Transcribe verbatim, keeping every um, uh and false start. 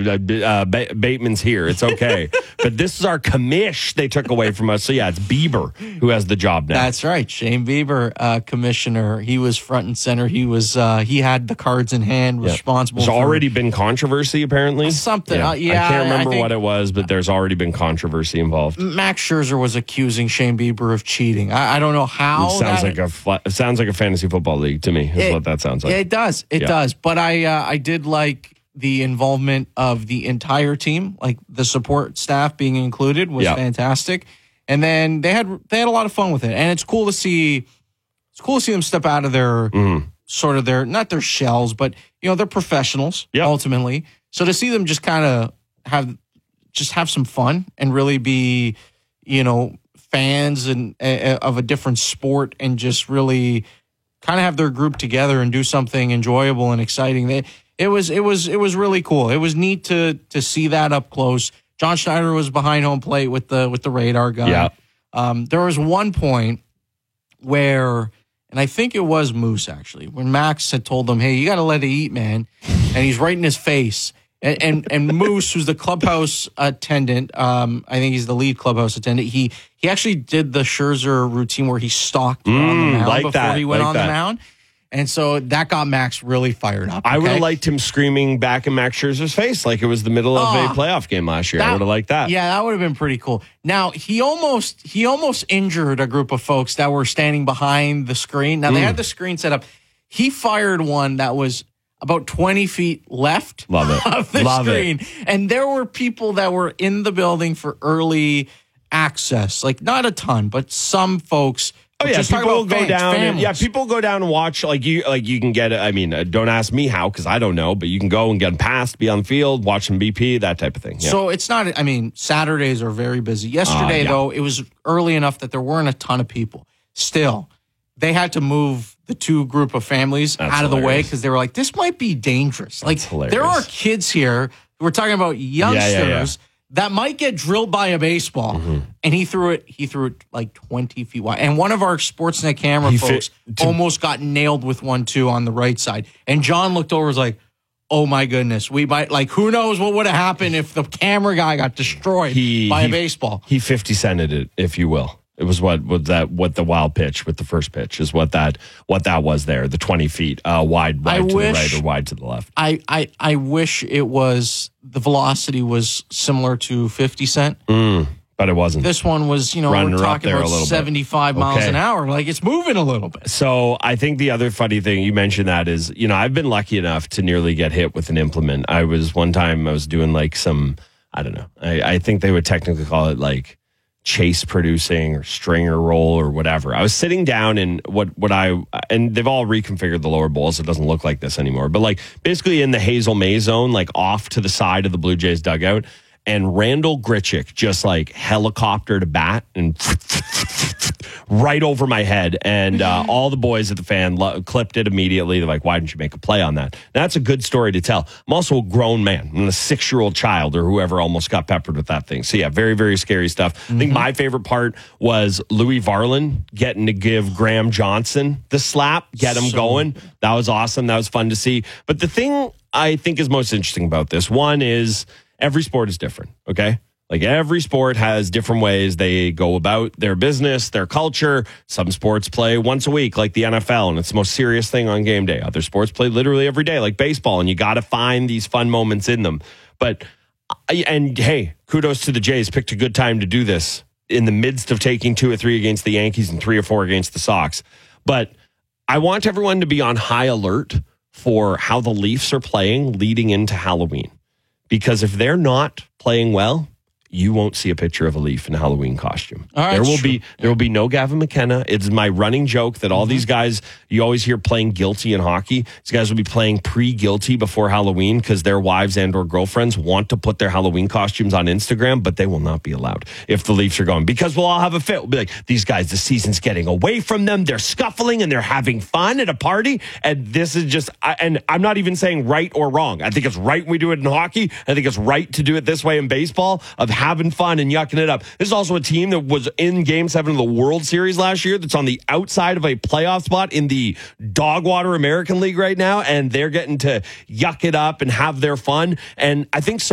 uh, uh, ba- Bateman's here. It's okay. But this is our commish they took away from us. So, yeah, it's Bieber who has the job now. That's right. Shane Bieber, uh, commissioner. He was front and center. He was uh, he had the cards in hand, yeah. responsible There's for already been controversy, apparently. Something. Yeah. Uh, yeah I can't remember I what it was, but there's already been controversy involved. Max Scherzer was accusing Shane Bieber of cheating. I, I don't know how. It sounds that, like a fla- it sounds like a fantasy football league to me. Is it, what that sounds like. It does. It yeah. does. But I uh, I did like the involvement of the entire team, like the support staff being included was yep. fantastic. And then they had they had a lot of fun with it, and it's cool to see. It's cool to see them step out of their mm. sort of their not their shells, but you know they're professionals yep. ultimately. So to see them just kind of have just have some fun and really be, you know, fans and uh, of a different sport and just really kind of have their group together and do something enjoyable and exciting. They, it was it was it was really cool. It was neat to to see that up close. John Schneider was behind home plate with the with the radar gun. Yeah. Um, there was one point where, and I think it was Moose actually, when Max had told him, "Hey, you got to let it eat, man," and he's right in his face. And, and and Moose, who's the clubhouse attendant, um, I think he's the lead clubhouse attendant. He he actually did the Scherzer routine where he stalked mm, on the mound like before that, he went like on that. the mound. And so that got Max really fired up. Okay? I would have liked him screaming back in Max Scherzer's face like it was the middle of oh, a playoff game last year. That, I would have liked that. Yeah, that would have been pretty cool. Now, he almost he almost injured a group of folks that were standing behind the screen. Now, mm. they had the screen set up. He fired one that was about twenty feet left Love it. of the Love screen. It. And there were people that were in the building for early access. Like, not a ton, but some folks. Oh yeah, just people will go fans, down. And, families. yeah, people go down and watch. Like you, like you can get. I mean, uh, don't ask me how because I don't know. But you can go and get past, be on the field, watch some B P, that type of thing. Yeah. So it's not. I mean, Saturdays are very busy. Yesterday, uh, yeah. though, it was early enough that there weren't a ton of people. Still, they had to move the two group of families That's out of hilarious. the way because they were like, "This might be dangerous." Like, That's hilarious. there are kids here. We're talking about youngsters. Yeah, yeah, yeah. That might get drilled by a baseball, mm-hmm. and he threw it. He threw it like twenty feet wide. And one of our Sportsnet camera he folks to- almost got nailed with one too on the right side. And John looked over, and was like, "Oh my goodness, we might like who knows what would have happened if the camera guy got destroyed he, by he, a baseball." He fifty cented it, if you will. It was what was that? What the wild pitch with the first pitch is what that what that was there. The twenty feet uh, wide, wide I to wish, the right or wide to the left. I, I I wish it was the velocity was similar to fifty Cent, mm, but it wasn't. This one was, you know, Running we're talking about seventy-five bit. miles okay. an hour. Like it's moving a little bit. So I think the other funny thing you mentioned that is, you know, I've been lucky enough to nearly get hit with an implement. I was one time I was doing like some, I don't know. I, I think they would technically call it like chase producing or stringer roll or whatever. I was sitting down in what, what I, and they've all reconfigured the lower bowl so it doesn't look like this anymore, but like basically in the Hazel May zone, like off to the side of the Blue Jays dugout, and Randall Grichuk just like helicoptered a bat and right over my head. And uh, all the boys at the fan lo- clipped it immediately. They're like, why didn't you make a play on that? Now, that's a good story to tell. I'm also a grown man. I'm a six-year-old child or whoever almost got peppered with that thing. So, yeah, very, very scary stuff. Mm-hmm. I think my favorite part was Louis Varland getting to give Graham Johnson the slap, get him so going. That was awesome. That was fun to see. But the thing I think is most interesting about this, one is every sport is different, okay? Like every sport has different ways they go about their business, their culture. Some sports play once a week, like the N F L, and it's the most serious thing on game day. Other sports play literally every day, like baseball, and you got to find these fun moments in them. But, and hey, kudos to the Jays. Picked a good time to do this in the midst of taking two or three against the Yankees and three or four against the Sox. But I want everyone to be on high alert for how the Leafs are playing leading into Halloween. Because if they're not playing well, you won't see a picture of a Leaf in a Halloween costume. Right, there will true. be there will be no Gavin McKenna. It's my running joke that all mm-hmm. these guys you always hear playing guilty in hockey. These guys will be playing pre-guilty before Halloween because their wives and or girlfriends want to put their Halloween costumes on Instagram, but they will not be allowed if the Leafs are going because we'll all have a fit. We'll be like, these guys, the season's getting away from them. They're scuffling and they're having fun at a party. And this is just, I, and I'm not even saying right or wrong. I think it's right when we do it in hockey. I think it's right to do it this way in baseball of having fun and yucking it up. This is also a team that was in Game seven of the World Series last year that's on the outside of a playoff spot in the Dogwater American League right now, and they're getting to yuck it up and have their fun. And I think so